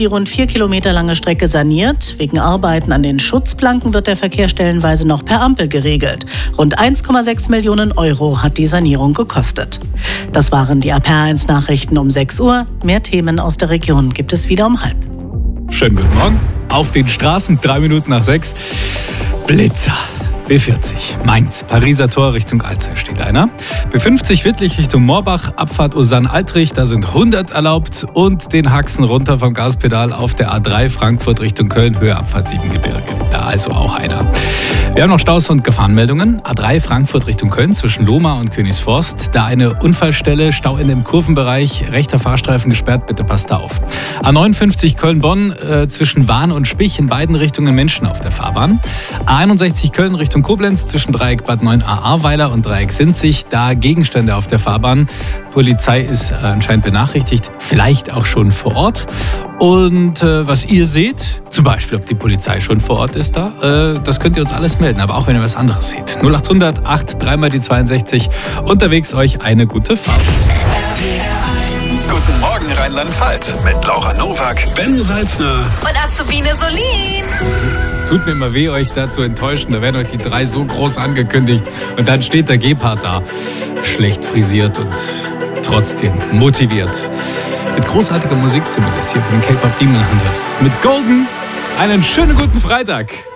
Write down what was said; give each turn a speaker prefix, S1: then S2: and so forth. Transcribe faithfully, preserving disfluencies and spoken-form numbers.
S1: die rund vier Kilometer lange Strecke saniert. Wegen Arbeiten an den Schutzplanken wird der Verkehr stellenweise noch per Ampel geregelt. Rund eins Komma sechs Millionen Euro hat die Sanierung gekostet. Das waren die R P R eins Nachrichten um sechs Uhr. Mehr Themen aus der Region gibt es wieder um halb.
S2: Schönen guten Morgen. Auf den Straßen, drei Minuten nach sechs. Blitzer. B vierzig, Mainz, Pariser Tor Richtung Alzey steht einer. B fünfzig Wittlich Richtung Moorbach, Abfahrt Usan-Altrich, da sind hundert erlaubt. Und den Haxen runter vom Gaspedal auf der A drei Frankfurt Richtung Köln, Höhe Abfahrt Siebengebirge. Da also auch einer. Wir haben noch Staus und Gefahrenmeldungen. A drei Frankfurt Richtung Köln zwischen Lohmar und Königsforst. Da eine Unfallstelle, Stau in dem Kurvenbereich, rechter Fahrstreifen gesperrt, bitte passt da auf. A neunundfünfzig Köln-Bonn äh, zwischen Wahn und Spich, in beiden Richtungen Menschen auf der Fahrbahn. A einundsechzig Köln Richtung Koblenz zwischen Dreieck Bad neun a Ahrweiler und Dreieck Sinzig, da Gegenstände auf der Fahrbahn. Polizei ist anscheinend benachrichtigt, vielleicht auch schon vor Ort. Und äh, was ihr seht, zum Beispiel, ob die Polizei schon vor Ort ist da, äh, das könnt ihr uns alles melden, aber auch wenn ihr was anderes seht. null achthundert acht drei mal die zweiundsechzig. Unterwegs euch eine gute Fahrt.
S3: Guten Morgen Rheinland-Pfalz mit Laura Nowak, Ben Salzner
S4: und Azubine Solin.
S2: Tut mir immer weh, euch da zu enttäuschen. Da werden euch die drei so groß angekündigt. Und dann steht der Gebhard da. Schlecht frisiert und trotzdem motiviert. Mit großartiger Musik zumindest hier von den K-Pop Demon Hunters. Mit Golden. Einen schönen guten Freitag.